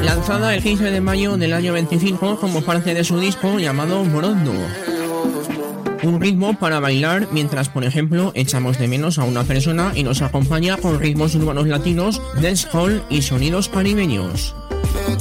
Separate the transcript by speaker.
Speaker 1: lanzada el 15 de mayo del año 25 como parte de su disco llamado Morondo. Un ritmo para bailar mientras, por ejemplo, echamos de menos a una persona y nos acompaña con ritmos urbanos latinos, dancehall y sonidos caribeños.